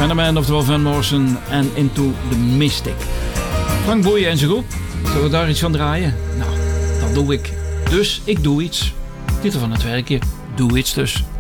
Fenomen, oftewel Van Morrison en Into the Mystic. Frank Boeien en zijn groep. Zullen we daar iets van draaien? Nou, dat doe ik. Dus ik doe iets. Titel van het werkje. Doe iets dus.